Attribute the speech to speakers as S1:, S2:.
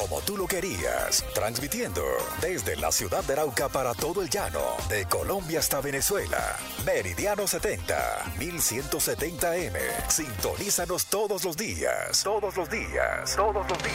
S1: como tú lo querías, transmitiendo desde la ciudad de Arauca para todo el llano, de Colombia hasta Venezuela. Meridiano 70, 1170M. Sintonízanos todos los días. Todos los días. Todos los días.